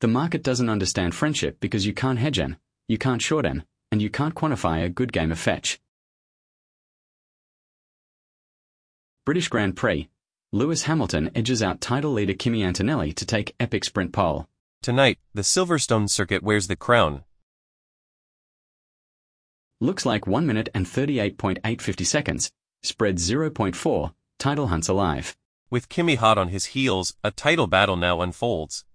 The market doesn't understand friendship because you can't hedge in, you can't short in, and you can't quantify a good game of fetch. British Grand Prix. Lewis Hamilton edges out title leader Kimi Antonelli to take epic sprint pole. Tonight, the Silverstone circuit wears the crown. Looks like 1 minute and 38.850 seconds. Spread 0.4. Title hunt's alive. With Kimi hot on his heels, a title battle now unfolds.